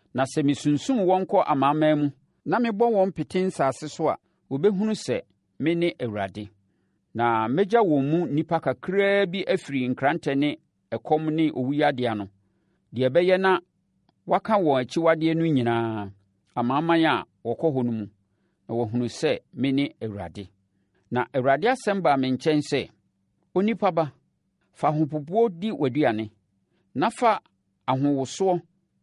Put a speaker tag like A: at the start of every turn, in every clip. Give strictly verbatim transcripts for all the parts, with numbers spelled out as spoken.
A: Na sɛ mesunsum wɔn kɔ amanaman mu, na mebɔ wɔn pete nsase so a, wɔbɛhunu sɛ me ne Awurade. Na mɛgya wɔn mu nnipa kakraa bi afiri nkrantɛ ne ɛkɔm ne owuyadeɛ ano, deɛ ɛbɛyɛ na wɔaka wɔn akyiwadeɛ no nyinaa amanaman a wɔkɔ hɔ no mu, na wɔahunu sɛ me ne Awurade. Na Awurade asɛm baa me nkyɛn sɛ, onipa ba, fa ahopopoɔ di w'aduane, na fa ahowosoɔ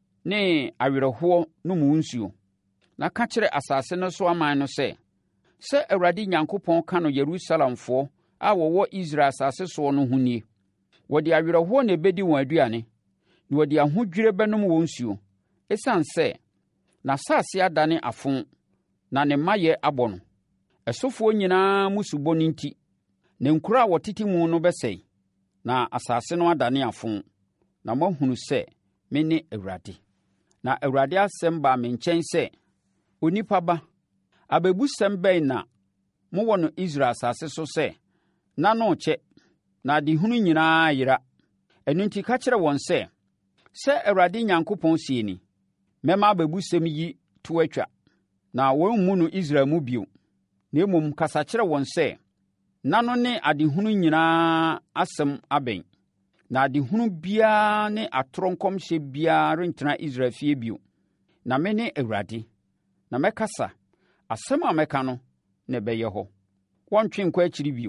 A: ne awerɛhoɔ nom wo nsuo, na ka kyerɛ asase no so aman no sɛ, sɛ Awurade Onyankopɔn ka no Yerusalemfoɔ a wɔwɔ Israel asase soɔ no ho nie. Wɔde awerɛhoɔ na ɛbɛdi wɔn aduane, na wɔde ahodwirie bɛnom wɔn nsuo, ɛsiane sɛ n'asase adane afo na ne mmayɛ abɔ no. Ɛsofoɔ nyinaa mu subɔ no nti, na nkuro a wɔtete mu no bɛsɛe, na asase no adane afo, na moahunu sɛ me ne Awurade. Na Awurade asɛm baa me nkyɛn sɛ, onipa ba, abɛbusɛm bɛn na mowɔ no Israel asase so sɛ, n'ano rekyɛ, na adehunu nyinaa yera. Ɛno enti ka kyerɛ wɔn sɛ, sɛ Awurade Onyankopɔn sie ni, mɛma abɛbusɛm yi to atwa, na wɔmmu no Israel mu bio. Na mmom kasa kyerɛ wɔn sɛ, n'ano ne adehunu nyinaa asɛm abɛn, na adehunu biara ne atorɔ nkɔmhyɛ biara rentena Israel fie bio. Na me ne Awurade, na mɛkasa, asɛm a mɛka no na ɛbɛyɛ hɔ. Wɔntwe nkɔ akyiri bio.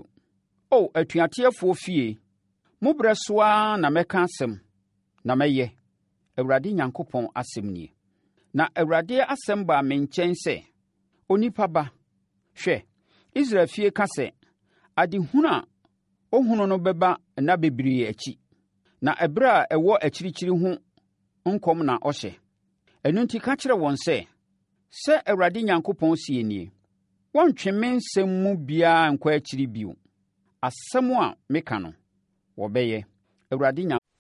A: O atuateɛfoɔ fie, mo berɛ so ara na mɛka asɛm, na mɛyɛ, Awurade Onyankopɔn asɛm nie. Na Awurade asɛm baa me nkyɛn sɛ, onipa ba, hwɛ, Israel fie ka sɛ, adehunu a ɔhunu no bɛba nna bebree akyi, na ɛberɛ a ɛwɔ akyirikyiri ho nkɔm na ɔhyɛ. Ɛno enti ka kyerɛ wɔn sɛ, sɛ Awurade Onyankopɔn sie nie, wɔntwe me nsɛm mu biara nkɔ akyiri bio. Asɛm a meka no, wɔbɛyɛ. Awurade Nyankopɔn